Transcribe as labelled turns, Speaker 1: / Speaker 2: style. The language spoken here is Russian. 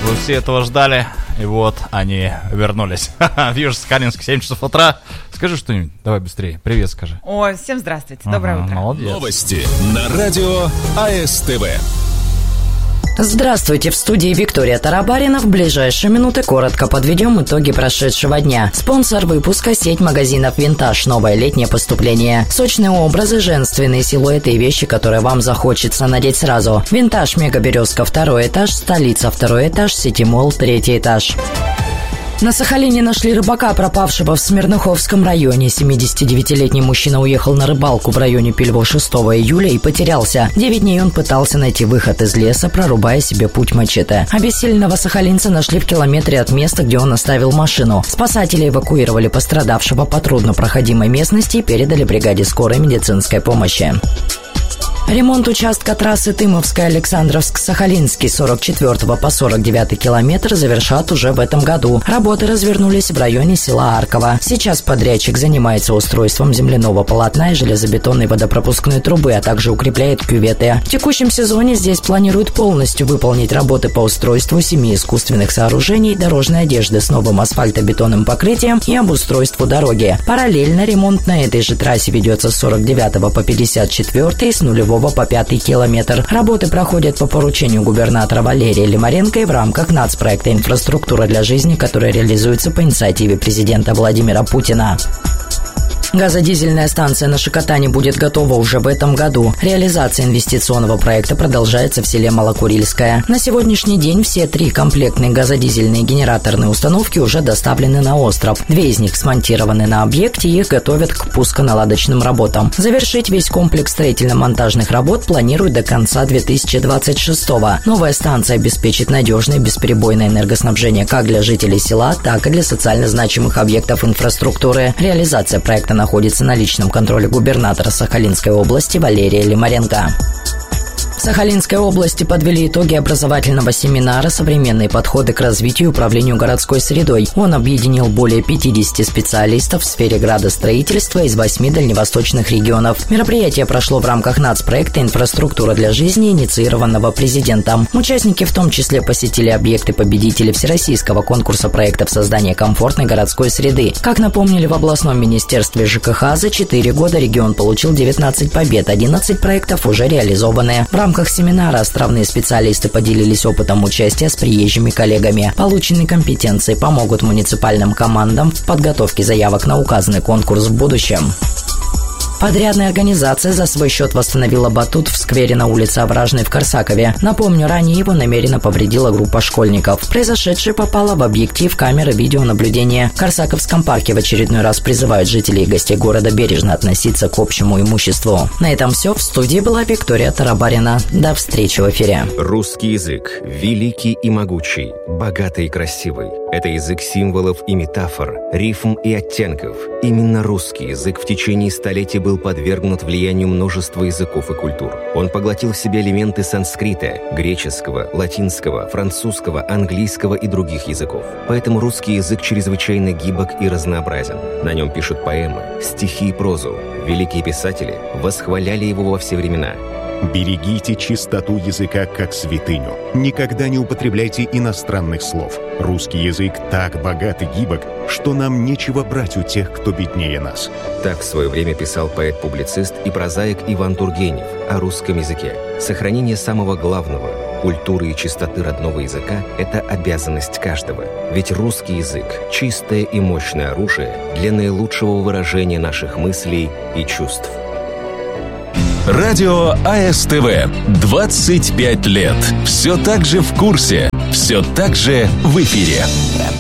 Speaker 1: Вы все этого ждали, и вот они вернулись. В Южно-Сахалинске, 7 часов утра. Скажи что-нибудь, давай быстрее. Привет скажи.
Speaker 2: Ой, всем здравствуйте, доброе утро.
Speaker 1: Молодец.
Speaker 3: Новости на радио АСТВ.
Speaker 4: Здравствуйте, в студии Виктория Тарабарина. В ближайшие минуты коротко подведем итоги прошедшего дня. Спонсор выпуска — сеть магазинов «Винтаж». Новое летнее поступление. Сочные образы, женственные силуэты и вещи, которые вам захочется надеть сразу. «Винтаж», Мега Березка, 2 этаж, Столица, 2 этаж, Сити-молл, 3 этаж. На Сахалине нашли рыбака, пропавшего в Смирноховском районе. 79-летний мужчина уехал на рыбалку в районе Пельво 6 июля и потерялся. 9 дней он пытался найти выход из леса, прорубая себе путь мачете. Обессиленного сахалинца нашли в километре от места, где он оставил машину. Спасатели эвакуировали пострадавшего по труднопроходимой местности и передали бригаде скорой медицинской помощи. Ремонт участка трассы Тымовская-Александровск-Сахалинский 44 по 49 километр завершат уже в этом году. Работы развернулись в районе села Арково. Сейчас подрядчик занимается устройством земляного полотна и железобетонной водопропускной трубы, а также укрепляет кюветы. В текущем сезоне здесь планируют полностью выполнить работы по устройству 7 искусственных сооружений, дорожной одежды с новым асфальтобетонным покрытием и обустройству дороги. Параллельно ремонт на этой же трассе ведется с 49 по 54 и с нулевого по 5 километр. Работы проходят по поручению губернатора Валерия Лимаренко и в рамках нацпроекта «Инфраструктура для жизни», который реализуется по инициативе президента Владимира Путина. Газодизельная станция на Шикотане будет готова уже в этом году. Реализация инвестиционного проекта продолжается в селе Малокурильское. На сегодняшний день все 3 комплектные газодизельные генераторные установки уже доставлены на остров. 2 из них смонтированы на объекте, и их готовят к пусконаладочным работам. Завершить весь комплекс строительно-монтажных работ планируют до конца 2026-го. Новая станция обеспечит надежное и бесперебойное энергоснабжение как для жителей села, так и для социально значимых объектов инфраструктуры. Реализация проекта находится на личном контроле губернатора Сахалинской области Валерия Лимаренко. В Сахалинской области подвели итоги образовательного семинара «Современные подходы к развитию и управлению городской средой». Он объединил более 50 специалистов в сфере градостроительства из 8 дальневосточных регионов. Мероприятие прошло в рамках нацпроекта «Инфраструктура для жизни», инициированного президентом. Участники в том числе посетили объекты-победители Всероссийского конкурса проектов создания комфортной городской среды. Как напомнили в областном министерстве ЖКХ, за 4 года регион получил 19 побед, 11 проектов уже реализованы. В рамках семинара островные специалисты поделились опытом участия с приезжими коллегами. Полученные компетенции помогут муниципальным командам в подготовке заявок на указанный конкурс в будущем. Подрядная организация за свой счет восстановила батут в сквере на улице Овражной в Корсакове. Напомню, ранее его намеренно повредила группа школьников. Произошедшее попало в объектив камеры видеонаблюдения. В Корсаковском парке в очередной раз призывают жителей и гостей города бережно относиться к общему имуществу. На этом все. В студии была Виктория Тарабарина. До встречи в эфире.
Speaker 5: Русский язык великий и могучий, богатый и красивый. Это язык символов и метафор, рифм и оттенков. Именно русский язык в течение столетий был подвергнут влиянию множества языков и культур. Он поглотил в себя элементы санскрита, греческого, латинского, французского, английского и других языков. Поэтому русский язык чрезвычайно гибок и разнообразен. На нем пишут поэмы, стихи и прозу. Великие писатели восхваляли его во все времена.
Speaker 3: Берегите чистоту языка как святыню. Никогда не употребляйте иностранных слов. Русский язык так богат и гибок, что нам нечего брать у тех, кто беднее нас.
Speaker 5: Так в свое время писал поэт-публицист и прозаик Иван Тургенев о русском языке. Сохранение самого главного – культуры и чистоты родного языка – это обязанность каждого. Ведь русский язык – чистое и мощное оружие для наилучшего выражения наших мыслей и чувств.
Speaker 3: Радио АСТВ. 25 лет. Все так же в курсе. Все так же в эфире.